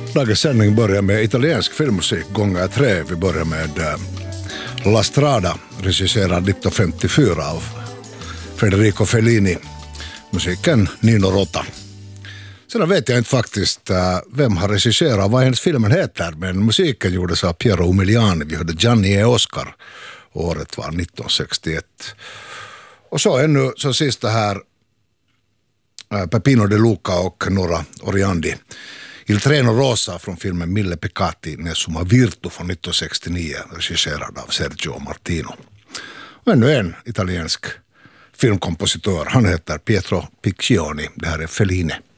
Dagens sändning börjar med italiensk filmmusik gånger 3. Vi börjar med La Strada, regisserad 1954 av Federico Fellini. Musiken Nino Rota. Sen vet jag inte faktiskt vem har regisserat, vad hennes filmen heter, men musiken gjordes av Piero Umiliani. Vi hörde Gianni e Oscar. Året var 1961. Och så ännu så sista här Peppino De Luca och Nora Oriandi. Il Treno Rosa från filmen Mille Peccati Nessuma Virtu från 1969, regisserad av Sergio Martino. Och ännu en italiensk filmkompositör, han heter Pietro Piccioni. Det här är Fellini.